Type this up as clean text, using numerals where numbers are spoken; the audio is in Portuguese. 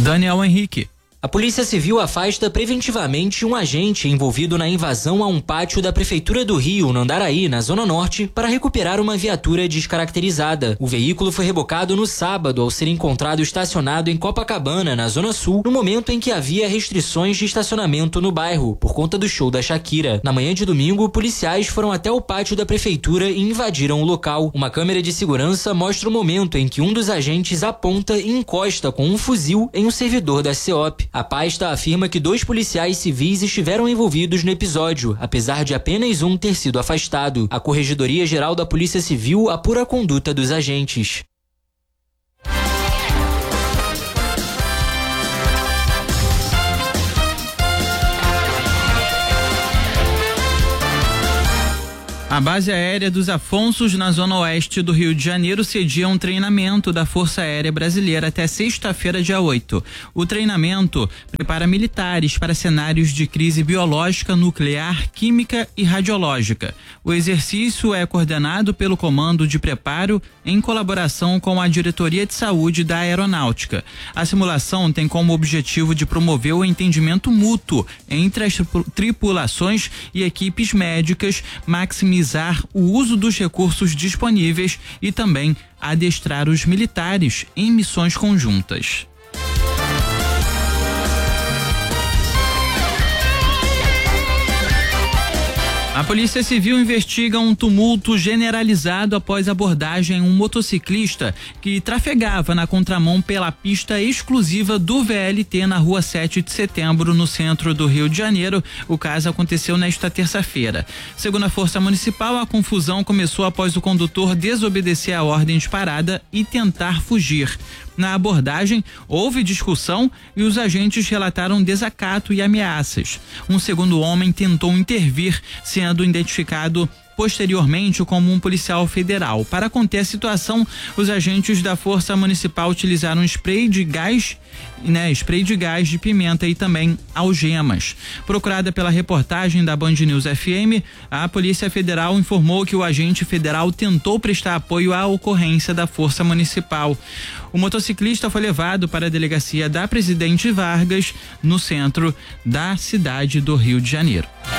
Daniel Henrique. A Polícia Civil afasta preventivamente um agente envolvido na invasão a um pátio da Prefeitura do Rio, no Andaraí, na Zona Norte, para recuperar uma viatura descaracterizada. O veículo foi rebocado no sábado ao ser encontrado estacionado em Copacabana, na Zona Sul, no momento em que havia restrições de estacionamento no bairro, por conta do show da Shakira. Na manhã de domingo, policiais foram até o pátio da Prefeitura e invadiram o local. Uma câmera de segurança mostra o momento em que um dos agentes aponta e encosta com um fuzil em um servidor da CEOP. A pasta afirma que 2 policiais civis estiveram envolvidos no episódio, apesar de apenas um ter sido afastado. A Corregedoria Geral da Polícia Civil apura a conduta dos agentes. A base aérea dos Afonsos, na zona oeste do Rio de Janeiro, cedia um treinamento da Força Aérea Brasileira até sexta-feira, dia 8. O treinamento prepara militares para cenários de crise biológica, nuclear, química e radiológica. O exercício é coordenado pelo Comando de Preparo em colaboração com a Diretoria de Saúde da Aeronáutica. A simulação tem como objetivo de promover o entendimento mútuo entre as tripulações e equipes médicas, maximizar o uso dos recursos disponíveis e também adestrar os militares em missões conjuntas. A Polícia Civil investiga um tumulto generalizado após abordagem em um motociclista que trafegava na contramão pela pista exclusiva do VLT na rua 7 de setembro, no centro do Rio de Janeiro. O caso aconteceu nesta terça-feira. Segundo a Força Municipal, a confusão começou após o condutor desobedecer a ordem de parada e tentar fugir. Na abordagem, houve discussão e os agentes relataram desacato e ameaças. Um segundo homem tentou intervir, sendo identificado posteriormente como um policial federal. Para conter a situação, os agentes da Força Municipal utilizaram spray de gás de pimenta e também algemas. Procurada pela reportagem da Band News FM, a Polícia Federal informou que o agente federal tentou prestar apoio à ocorrência da Força Municipal. O motociclista foi levado para a delegacia da Presidente Vargas, no centro da cidade do Rio de Janeiro.